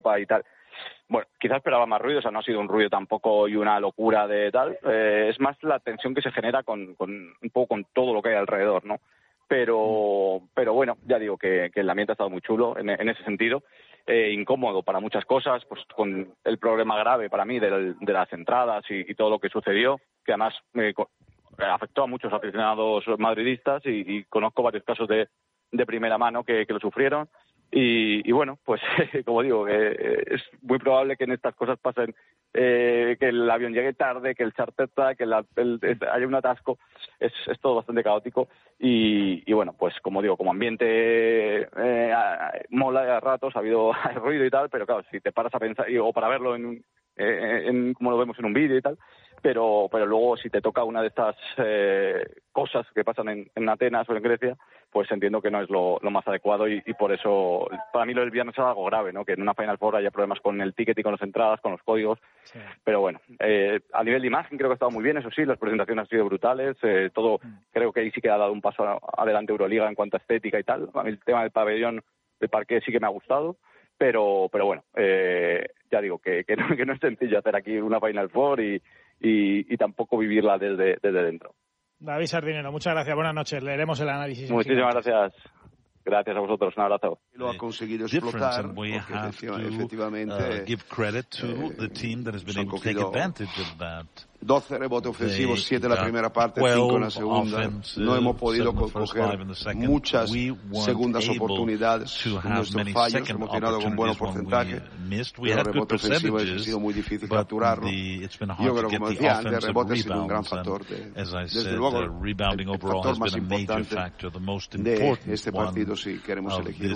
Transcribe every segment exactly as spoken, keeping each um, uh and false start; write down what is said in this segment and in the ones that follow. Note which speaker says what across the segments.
Speaker 1: y tal. Bueno, quizás esperaba más ruido, o sea, no ha sido un ruido tampoco y una locura de tal. Eh, es más la tensión que se genera con, con un poco con todo lo que hay alrededor, ¿no? Pero, pero bueno, ya digo que, que el ambiente ha estado muy chulo en, en ese sentido. Eh, incómodo para muchas cosas, pues con el problema grave para mí de, de las entradas y, y todo lo que sucedió, que además me afectó a muchos aficionados madridistas y, y conozco varios casos de, de primera mano que, que lo sufrieron. Y, y bueno, pues como digo, eh, es muy probable que en estas cosas pasen, eh, que el avión llegue tarde, que el charter, que la, el, el, haya un atasco, es, es todo bastante caótico y, y bueno, pues como digo, como ambiente eh, mola a ratos, ha habido ruido y tal, pero claro, si te paras a pensar, o para verlo en, eh, en como lo vemos en un vídeo y tal, pero pero luego si te toca una de estas eh, cosas que pasan en, en Atenas o en Grecia, pues entiendo que no es lo, lo más adecuado y, y por eso para mí lo del viernes es algo grave, ¿no? Que en una Final Four haya problemas con el ticket y con las entradas, con los códigos, sí. Pero bueno, eh, a nivel de imagen creo que ha estado muy bien, eso sí, las presentaciones han sido brutales, eh, todo, mm. creo que ahí sí que ha dado un paso adelante Euroliga en cuanto a estética y tal. A mí el tema del pabellón, del parqué sí que me ha gustado. Pero pero bueno, eh, ya digo que, que, no, que no es sencillo hacer aquí una Final Four y, y, y tampoco vivirla desde, desde dentro.
Speaker 2: David Sardinero, muchas gracias, buenas noches, leeremos el análisis.
Speaker 1: Muchísimas gracias. Gracias a vosotros, un abrazo.
Speaker 3: Lo ha conseguido explotar, porque efectivamente
Speaker 4: uh, give credit to
Speaker 3: eh,
Speaker 4: the team that has been able to take advantage of that.
Speaker 3: doce rebotes ofensivos, siete en la primera parte, cinco en la segunda. No hemos podido coger muchas segundas oportunidades. Nuestros fallos hemos llenado con buenos porcentajes. Los rebotes ofensivos ha sido muy difícil capturarlo. Yo creo que, como decía antes, rebote ha sido un gran factor. De, desde luego, el, el factor más importante de este partido si queremos elegir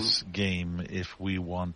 Speaker 3: uno.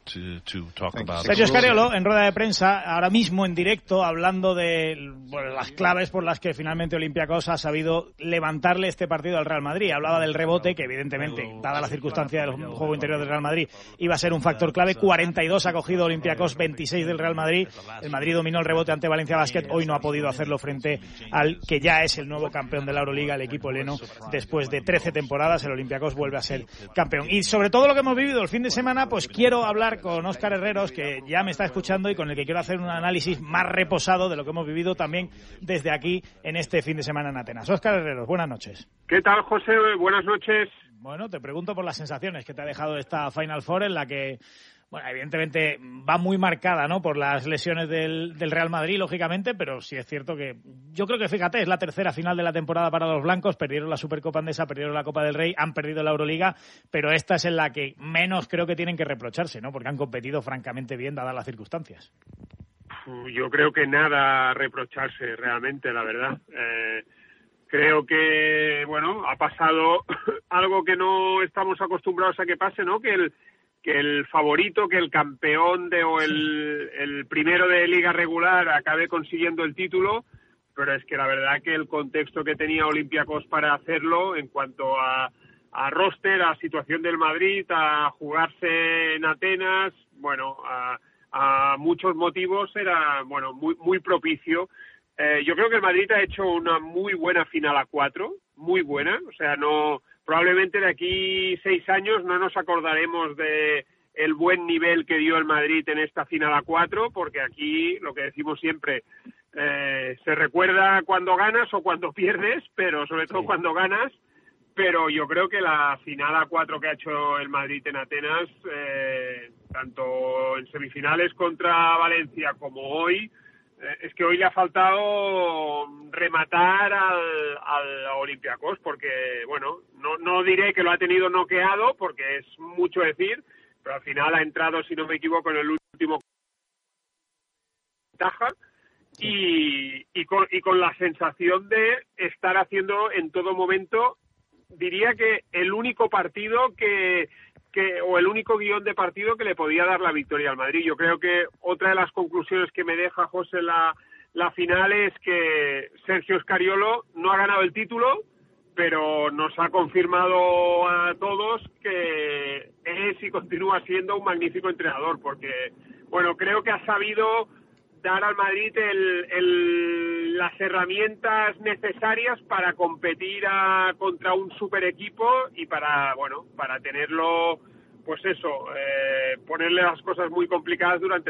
Speaker 2: Sergio Scariolo, en rueda de prensa, ahora mismo en directo, hablando de bueno, las claves por las que finalmente Olympiacos ha sabido levantarle este partido al Real Madrid. Hablaba del rebote, que evidentemente, dada la circunstancia del juego interior del Real Madrid, iba a ser un factor clave. cuarenta y dos ha cogido Olympiacos, veintiséis del Real Madrid. El Madrid dominó el rebote ante Valencia Basket. Hoy no ha podido hacerlo frente al que ya es el nuevo campeón de la Euroliga, el equipo heleno. Después de trece temporadas, el Olympiacos vuelve a ser campeón. Y sobre todo lo que hemos vivido el fin de semana, pues quiero hablar con Óscar Herreros, que ya me está escuchando y con el que quiero hacer un análisis más reposado de lo que hemos vivido también desde aquí en este fin de semana en Atenas. Óscar Herreros, buenas noches.
Speaker 5: ¿Qué tal, José? Buenas noches.
Speaker 2: Bueno, te pregunto por las sensaciones que te ha dejado esta Final Four, en la que, bueno, evidentemente va muy marcada, ¿no?, por las lesiones del, del Real Madrid, lógicamente, pero sí es cierto que yo creo que, fíjate, es la tercera final de la temporada para los blancos. Perdieron la Supercopa Andesa, perdieron la Copa del Rey, han perdido la Euroliga, pero esta es en la que menos creo que tienen que reprocharse, ¿no?, porque han competido francamente bien dadas las circunstancias.
Speaker 5: Yo creo que nada a reprocharse realmente, la verdad. Eh, creo que, bueno, ha pasado algo que no estamos acostumbrados a que pase, ¿no? Que el que el favorito, que el campeón de o el, el primero de liga regular acabe consiguiendo el título, pero es que la verdad que el contexto que tenía Olympiacos para hacerlo en cuanto a, a roster, a situación del Madrid, a jugarse en Atenas, bueno, a a muchos motivos era, bueno, muy muy propicio. Eh, yo creo que el Madrid ha hecho una muy buena final a cuatro, muy buena, o sea, no, probablemente de aquí seis años no nos acordaremos de el buen nivel que dio el Madrid en esta final a cuatro, porque aquí, lo que decimos siempre, eh, se recuerda cuando ganas o cuando pierdes, pero sobre todo sí. Cuando ganas. Pero yo creo que la final a cuatro que ha hecho el Madrid en Atenas, eh, tanto en semifinales contra Valencia como hoy, eh, es que hoy le ha faltado rematar al, al Olympiacos, porque, bueno, no, no diré que lo ha tenido noqueado, porque es mucho decir, pero al final ha entrado, si no me equivoco, en el último ventaja. Y, y, con, y con la sensación de estar haciendo en todo momento, diría que el único partido que, que o el único guión de partido que le podía dar la victoria al Madrid. Yo creo que otra de las conclusiones que me deja, José, la, la final es que Sergio Scariolo no ha ganado el título, pero nos ha confirmado a todos que es y continúa siendo un magnífico entrenador, porque, bueno, creo que ha sabido dar al Madrid el, el, las herramientas necesarias para competir a, contra un super equipo y para, bueno, para tenerlo pues eso, eh, ponerle las cosas muy complicadas durante